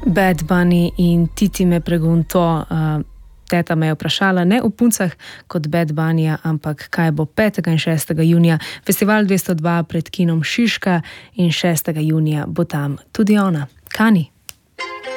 Bad Bunny in Titi me pregunto. Teta me je vprašala ne o puncah kot Bad Bunnyja, ampak kaj bo 5. in 6. junija. Festival 202 pred kinom Šiška in 6. junija bo tam tudi ona. Kani.